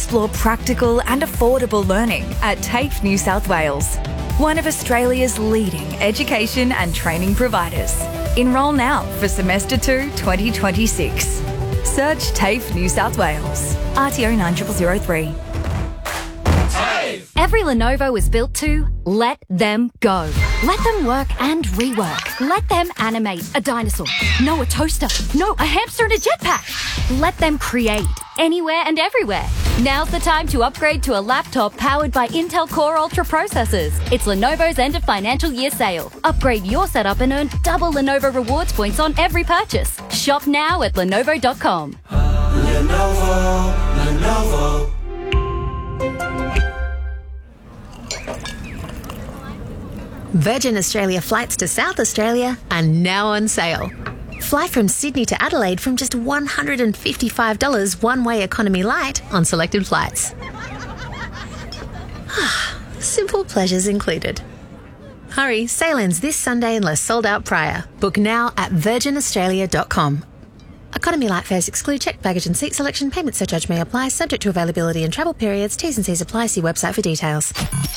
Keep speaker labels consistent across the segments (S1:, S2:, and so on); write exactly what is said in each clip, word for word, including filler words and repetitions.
S1: explore practical and affordable learning at TAFE New South Wales, one of Australia's leading education and training providers. Enrol now for Semester two twenty twenty-six. Search TAFE New South Wales. R T O nine zero zero zero three.
S2: Every Lenovo is built to let them go. Let them work and rework. Let them animate a dinosaur. No, a toaster. No, a hamster and a jetpack. Let them create anywhere and everywhere. Now's the time to upgrade to a laptop powered by Intel Core Ultra processors. It's Lenovo's end of financial year sale. Upgrade your setup and earn double Lenovo rewards points on every purchase. Shop now at lenovo dot com.
S3: Lenovo, Lenovo.
S4: Virgin Australia flights to South Australia are now on sale. Fly from Sydney to Adelaide from just one hundred fifty-five dollars one-way economy light on selected flights. Simple pleasures included. Hurry, sale ends this Sunday unless sold out prior. Book now at virgin australia dot com. Economy light fares exclude checked baggage and seat selection. Payment surcharge may apply, subject to availability and travel periods. T's and C's apply. See website for details.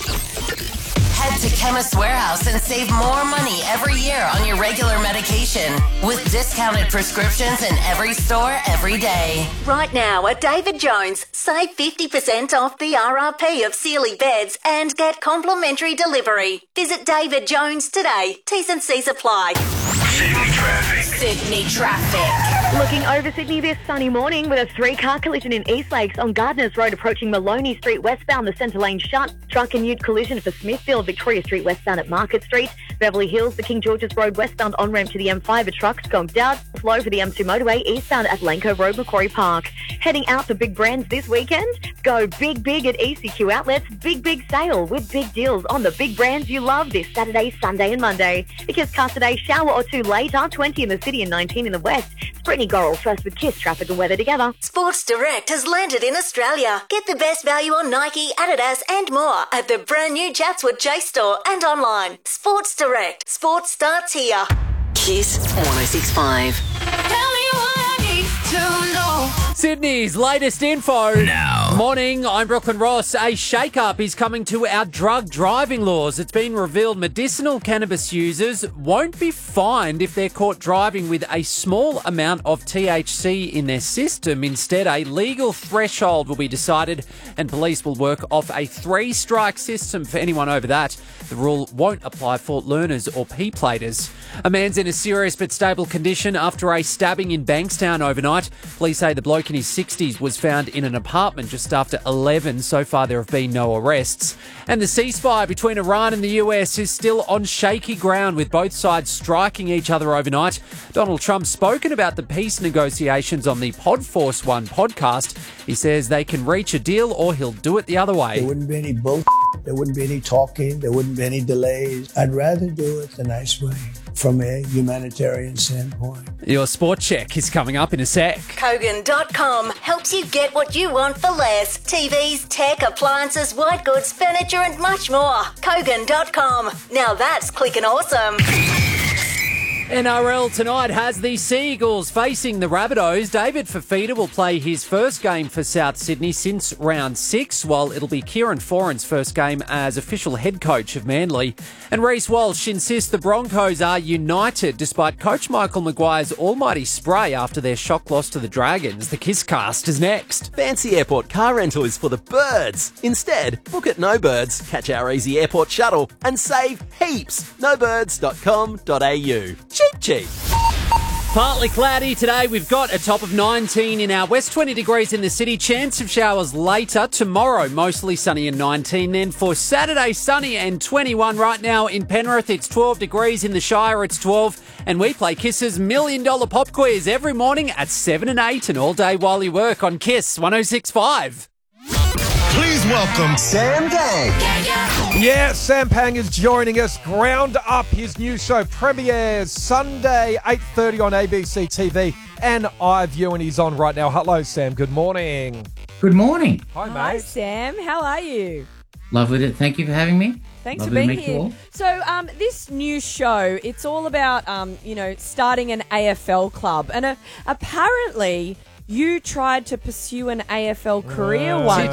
S5: Head to Chemist Warehouse and save more money every year on your regular medication with discounted prescriptions in every store every day.
S6: Right now at David Jones, save fifty percent off the R R P of Sealy beds and get complimentary delivery. Visit David Jones today. T's and C's apply.
S3: Sydney traffic.
S6: Sydney traffic.
S7: Looking over Sydney this sunny morning with a three-car collision in East Lakes on Gardners Road approaching Maloney Street westbound, the centre lane shut. Truck and ute collision for Smithfield, Victoria Street westbound at Market Street. Beverly Hills, the King George's Road westbound on-ramp to the M five, a truck skunked out. Slow for the M two motorway eastbound at Lanco Road, Macquarie Park. Heading out to big brands this weekend? Go big, big at E C Q Outlets. Big, big sale with big deals on the big brands you love this Saturday, Sunday and Monday. Because car today, shower or two later, twenty in the city and nineteen in the west. It's Brittany Gorrell first with Kiss traffic and weather together.
S6: Sports Direct has landed in Australia. Get the best value on Nike, Adidas and more at the brand new Chatswood Chase store and online. Sports Direct. Sports starts here.
S5: Kiss one oh six point five.
S6: Tell me what I need to know.
S8: Sydney's latest info.
S3: Now.
S8: Morning, I'm Brooklyn Ross. A shake-up is coming to our drug driving laws. It's been revealed medicinal cannabis users won't be fined if they're caught driving with a small amount of T H C in their system. Instead, a legal threshold will be decided and police will work off a three-strike system for anyone over that. The rule won't apply for learners or P-platers. A man's in a serious but stable condition after a stabbing in Bankstown overnight. Police say the bloke in his sixties was found in an apartment just after eleven. So far, there have been no arrests. And the ceasefire between Iran and the U S is still on shaky ground, with both sides striking each other overnight. Donald Trump's spoken about the peace negotiations on the Podforce One podcast. He says they can reach a deal or he'll do it the other way.
S9: There wouldn't be any bullshit. There wouldn't be any talking. There wouldn't be any delays. I'd rather do it the nice way, from a humanitarian standpoint.
S8: Your sport check is coming up in a sec.
S6: Kogan dot com helps you get what you want for less. T Vs, tech, appliances, white goods, furniture and much more. Kogan dot com. Now that's clicking awesome.
S8: N R L tonight has the Seagulls facing the Rabbitohs. David Fafita will play his first game for South Sydney since round six, while it'll be Kieran Foran's first game as official head coach of Manly. And Reece Walsh insists the Broncos are united despite Coach Michael Maguire's almighty spray after their shock loss to the Dragons. The Kisscast is next.
S10: Fancy airport car rental is for the birds. Instead, book at No Birds, catch our easy airport shuttle and save heaps. no birds dot com dot a u. Cheap, cheap.
S8: Partly cloudy today. We've got a top of nineteen in our west, twenty degrees in the city. Chance of showers later. Tomorrow, mostly sunny and nineteen. Then for Saturday, sunny and twenty-one. Right now in Penrith, it's twelve degrees. In the Shire, it's twelve. And we play Kiss's Million Dollar Pop Quiz every morning at seven and eight and all day while you work on Kiss one oh six point five.
S3: Please welcome Sam Pang.
S11: Yeah, Sam Pang is joining us. Ground Up, his new show, premieres Sunday, eight thirty on A B C T V and iView, and he's on right now. Hello, Sam. Good morning.
S12: Good morning.
S11: Hi, mate.
S13: Hi, Sam. How are you?
S12: Lovely to thank you for having me.
S13: Thanks
S12: Lovely
S13: for
S12: to
S13: being
S12: meet you
S13: here.
S12: all.
S13: So, um, this new show, it's all about, um, you know, starting an A F L club, and uh, apparently you tried to pursue an A F L career
S11: Uh,
S13: once.